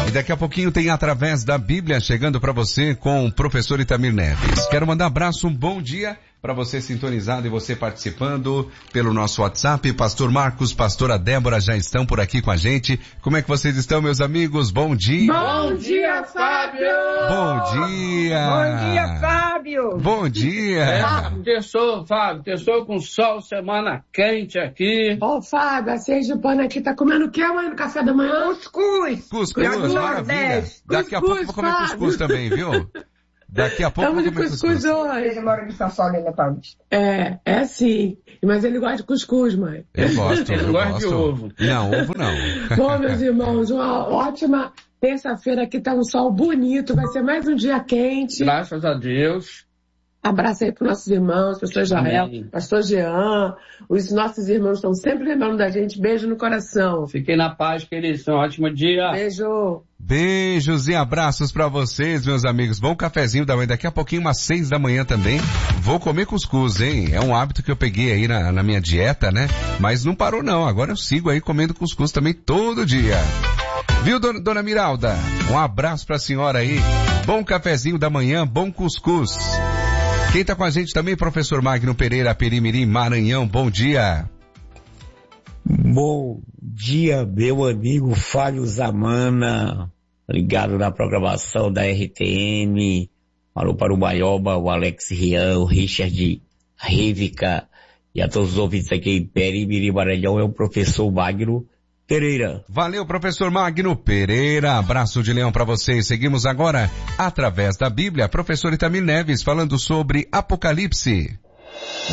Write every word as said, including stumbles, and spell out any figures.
E daqui a pouquinho tem Através da Bíblia chegando para você com o professor Itamir Neves. Quero mandar um abraço, um bom dia para você sintonizado e você participando pelo nosso WhatsApp. Pastor Marcos, pastora Débora já estão por aqui com a gente. Como é que vocês estão, meus amigos? Bom dia! Bom dia, Fábio! Bom dia! Bom dia, Fábio! Bom dia! É, terçou, Fábio, terçou com sol, semana quente aqui. Ô, oh, Fábio, a Sergipana aqui tá comendo o que amanhã no café da manhã? Cuscuz! Cuscuz, maravilha! Daqui a pouco eu vou comer cuscuz também, viu? Daqui a pouco Estamos eu de vou comer cuscuz hoje. Ele mora em São Paulo, né, Paulista? É, é sim. Mas ele gosta de cuscuz, mãe. Eu gosto, Ele eu gosta gosto. de ovo. Não, ovo não. Bom, meus irmãos, uma ótima terça-feira aqui, tá um sol bonito, vai ser mais um dia quente. Graças a Deus. Abraço aí para nossos irmãos, pastor Jael, Amém. pastor Jean. Os nossos irmãos estão sempre lembrando da gente. Beijo no coração. Fiquem na paz, queridos. Um ótimo dia. Beijo. Beijos e abraços pra vocês, meus amigos. Bom cafezinho da manhã. Daqui a pouquinho, umas seis da manhã também. Vou comer cuscuz, hein? É um hábito que eu peguei aí na, na minha dieta, né? Mas não parou não. Agora eu sigo aí comendo cuscuz também todo dia. Viu, dona, dona Miralda? Um abraço pra senhora aí. Bom cafezinho da manhã, bom cuscuz. Quem tá com a gente também, professor Magno Pereira, Perimirim, Maranhão. Bom dia. Bom dia, meu amigo Fábio Zamana, ligado na programação da R T M. Alô para o Baioba, o Alex Rian, o Richard Rivica e a todos os ouvintes aqui em Perimirim, Maranhão. É o professor Magno Pereira. Valeu, professor Magno Pereira. Abraço de leão para vocês. Seguimos agora, através da Bíblia, professor Itamir Neves, falando sobre Apocalipse.